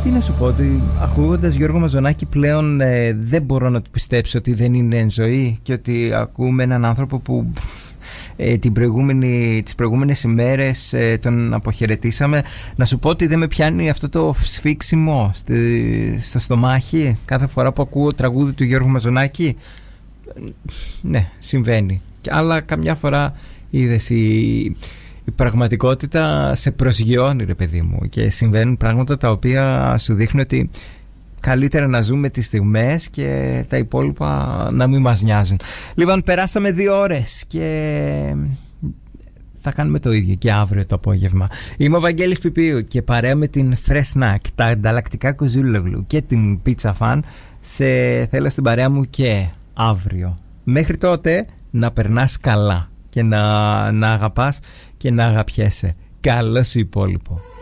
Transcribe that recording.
Τι να σου πω, ότι ακούγοντας Γιώργο Μαζονάκη πλέον δεν μπορώ να του πιστέψω ότι δεν είναι εν ζωή και ότι ακούμε έναν άνθρωπο που τις προηγούμενες ημέρες τον αποχαιρετήσαμε. Να σου πω ότι δεν με πιάνει αυτό το σφίξιμο στο στομάχι κάθε φορά που ακούω τραγούδι του Γιώργου Μαζονάκη. Ναι, συμβαίνει. Αλλά καμιά φορά είδες η πραγματικότητα σε προσγειώνει, ρε παιδί μου, και συμβαίνουν πράγματα τα οποία σου δείχνουν ότι καλύτερα να ζούμε τις στιγμές και τα υπόλοιπα να μην μας νοιάζουν. Λοιπόν, περάσαμε 2 ώρες και θα κάνουμε το ίδιο και αύριο το απόγευμα. Είμαι ο Βαγγέλης Πιπίου και παρέα με την Fresh Snack, τα ανταλλακτικά Κουζούλογλου και την Pizza Fan θέλω στην παρέα μου και αύριο. Μέχρι τότε να περνάς καλά και να αγαπάς και να αγαπιέσαι. Καλό σου υπόλοιπο.